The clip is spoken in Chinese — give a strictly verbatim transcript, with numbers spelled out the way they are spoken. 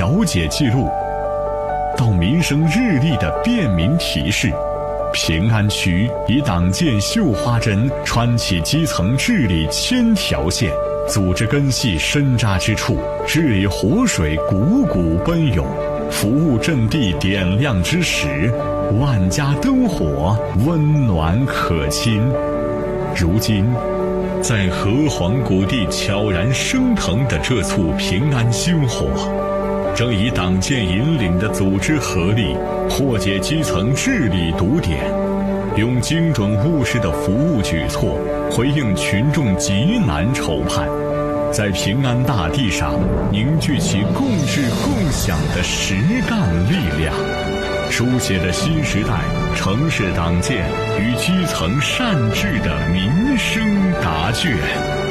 调解记录，到民生日历的便民提示，平安区以党建绣花针穿起基层治理千条线，组织根系深扎之处，治理活水汩汩奔涌，服务阵地点亮之时，万家灯火温暖可亲。如今在河湟谷地悄然升腾的这簇平安星火，正以党建引领的组织合力，破解基层治理堵点，用精准务实的服务举措回应群众急难愁盼，在平安大地上凝聚起共治共享的实干力量，书写着新时代城市党建与基层善治的民生答卷。